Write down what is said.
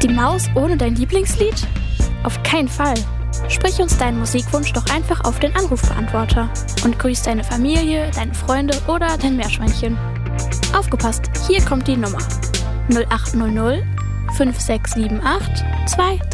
Die Maus ohne dein Lieblingslied? Auf keinen Fall. Sprich uns deinen Musikwunsch doch einfach auf den Anrufbeantworter und grüß deine Familie, deine Freunde oder dein Meerschweinchen. Aufgepasst, hier kommt die Nummer. 0800 5678 23